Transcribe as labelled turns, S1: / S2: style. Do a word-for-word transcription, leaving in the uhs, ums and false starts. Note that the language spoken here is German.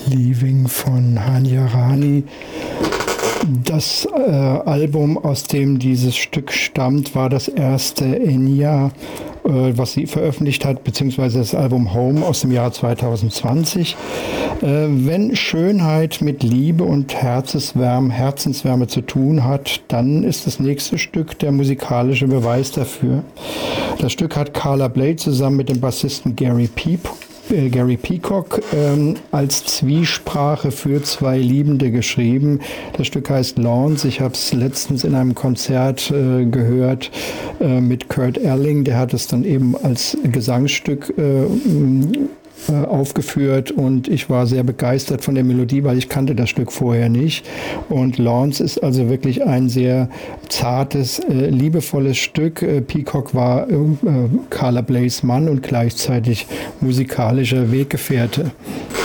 S1: Leaving von Hanya Rani. Das äh, Album, aus dem dieses Stück stammt, war das erste Enya, äh, was sie veröffentlicht hat, beziehungsweise das Album Home aus dem Jahr zwanzig zwanzig. Äh, wenn Schönheit mit Liebe und Herzenswärme, Herzenswärme zu tun hat, dann ist das nächste Stück der musikalische Beweis dafür. Das Stück hat Carla Bley zusammen mit dem Bassisten Gary Peep Gary Peacock ähm, als Zwiesprache für zwei Liebende geschrieben. Das Stück heißt Lawns. Ich habe es letztens in einem Konzert äh, gehört äh, mit Kurt Erling. Der hat es dann eben als Gesangsstück äh, aufgeführt und ich war sehr begeistert von der Melodie, weil ich kannte das Stück vorher nicht. Und Lawns ist also wirklich ein sehr zartes, äh, liebevolles Stück. Äh, Peacock war äh, Carla Bleys Mann und gleichzeitig musikalischer Weggefährte.